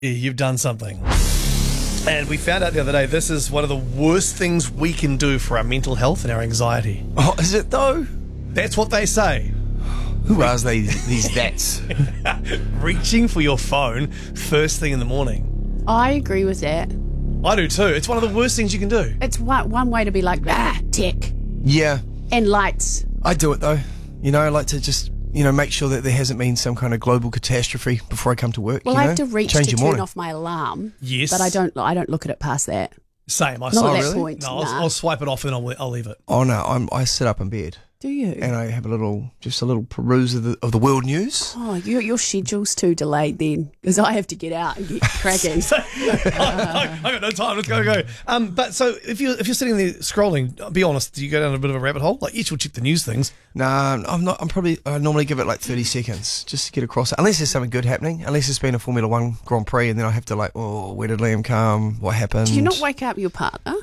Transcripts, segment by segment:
Yeah, you've done something. And we found out the other day this is one of the worst things we can do for our mental health and our anxiety. Oh, is it though? That's what they say. Who are these that's? Reaching for your phone first thing in the morning. I agree with that. I do too. It's one of the worst things you can do. It's one way to be like, tech Yeah, and lights. I do it though. I like to just, make sure that there hasn't been some kind of global catastrophe before I come to work. Well, I have to reach Change to your turn morning. off my alarm. Yes. But I don't look at it past that. Same. Not at that really? point. No, nah. I'll swipe it off and I'll leave it. Oh no, I sit up in bed Do you? and I have a little peruse of the world news. Oh, your schedule's too delayed then, because I have to get out and get cracking. I got no time. Let's go. But so if you're sitting there scrolling, be honest, do you go down a bit of a rabbit hole? Like each will check the news things. Nah, I'm not. I normally give it like 30 seconds just to get across it. Unless there's something good happening. Unless it's been a Formula One Grand Prix, and then I have to where did Liam come? What happened? Do you not wake up your partner?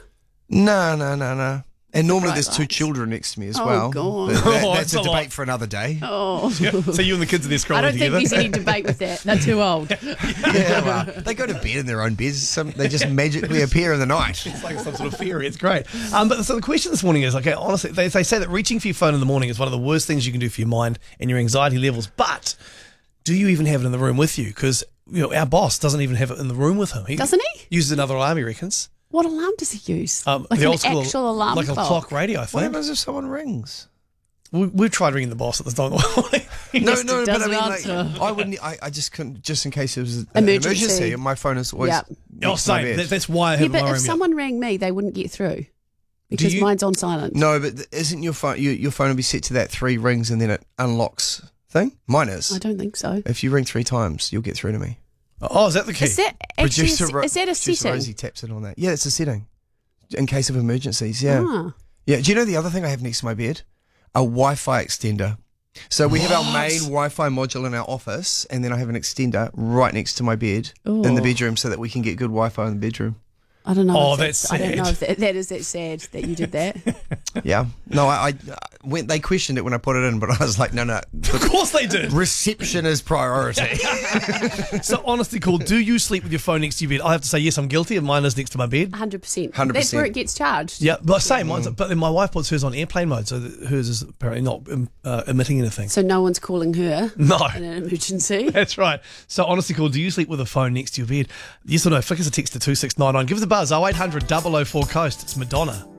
No. And normally bright there's two lights. children next to me as Oh, well. God. But Oh, that's it's a a lot. debate for another day. Oh, So you and the kids are there scrolling I don't think together. there's any debate with that. They're too old. Yeah, well, they go to bed in their own beds. They just magically appear in the night. It's like some sort of fairy. It's great. But so the question this morning is, okay, honestly, they say that reaching for your phone in the morning is one of the worst things you can do for your mind and your anxiety levels. But do you even have it in the room with you? Because our boss doesn't even have it in the room with him. Doesn't he? Uses another alarm, he reckons. What alarm does he use? The Like an old school, actual alarm like clock? a clock radio, I What think. happens if someone rings? We've tried ringing the boss at this time. No, but I doesn't mean, answer. I wouldn't. I just couldn't. Just in case it was an Emergency. emergency, my phone is always. Yep. next to my Same. bed. That's why I have Yeah, it in but my if room. someone rang me, they wouldn't get through because you- mine's on silent. No, but isn't your phone? Your phone will be set to that 3 rings and then it unlocks thing. Mine is. I don't think so. If you ring 3 times, you'll get through to me. Oh, is that the key? Is that actually is that a Producer setting? Rosie taps in on that. Yeah, it's a setting in case of emergencies. Yeah, Ah. yeah. Do you know the other thing I have next to my bed? A Wi-Fi extender. So we have our main Wi-Fi module in our office, and then I have an extender right next to my bed in the Ooh. bedroom, so that we can get good Wi-Fi in the bedroom. I don't know. Oh, if that's I don't know sad. if that is that sad that you did that. Yeah. No, I went. They questioned it when I put it in, but I was like, no. Of course they did. Reception is priority. So honestly, cool. Do you sleep with your phone next to your bed? I have to say yes, I'm guilty, and mine is next to my bed. 100%. 100%. That's where it gets charged. Yeah, but same. Mine's, but then my wife puts hers on airplane mode, so hers is apparently not emitting anything. So no one's calling her No. in an emergency. That's right. So honestly, cool. Do you sleep with a phone next to your bed? Yes or no? Flick us a text to 2699. Give us a buzz. 0800 004 Coast. It's Madonna.